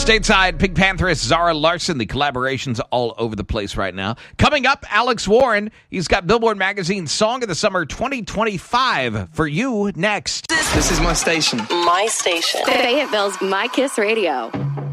Stateside, Pink Pantheress, Zara Larson. The collaboration's all over the place right now. Coming up, Alex Warren. He's got Billboard Magazine's Song of the Summer 2025 for you next. This is my station. My station. Fayetteville's My Kiss Radio.